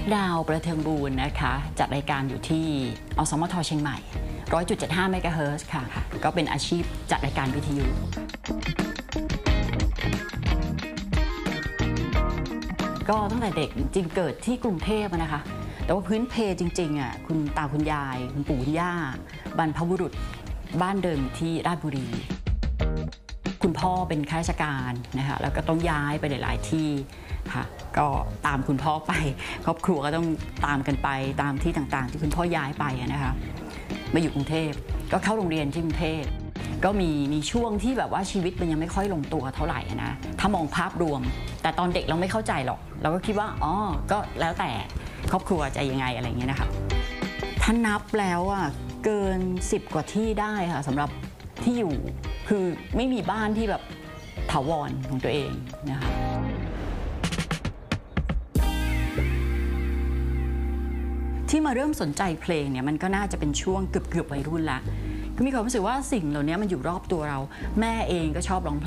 ดาวประเทืองบูรณ์นะคะจัดรายการอยู่ที่อสมทเชียงใหม่ 100.75 เมกะเฮิรตซ์ค่ะก็เป็นอาชีพจัดรายการวิทยุก็ตั้งแต่เด็กจริงเกิดที่กรุงเทพนะคะแต่ว่าพื้นเพจริงๆคุณตาคุณยายคุณปู่คุณย่าบรรพบุรุษบ้านเดิมที่ราชบุรีคุณพ่อเป็นข้าราชการนะคะแล้วก็ต้องย้ายไปหลายๆที่ค่ะก็ตามคุณพ่อไปครอบครัวก็ต้องตามกันไปตามที่ต่างๆที่คุณพ่อย้ายไปนะคะมาอยู่กรุงเทพก็เข้าโรงเรียนที่กรุงเทพก็มีช่วงที่แบบว่าชีวิตมันยังไม่ค่อยลงตัวเท่าไหร่นะถ้ามองภาพรวมแต่ตอนเด็กเราไม่เข้าใจหรอกเราก็คิดว่าอ๋อก็แล้วแต่ครอบครัวจะยังไงอะไรอย่างเงี้ยนะคะถ้านับแล้วเกิน10 กว่าที่ได้ค่ะสำหรับที่อยู่คือไม่มีบ้านที่แบบถาวรของตัวเองนะคะที่มาเริ่มสนใจเพลงเนี่ยมันก็น่าจะเป็นช่วงเกือบวัยรุ่นละก็มีความรู้สึกว่าสิ่งเหล่านี้มันอยู่รอบตัวเราแม่เองก็ชอบร้องเพลง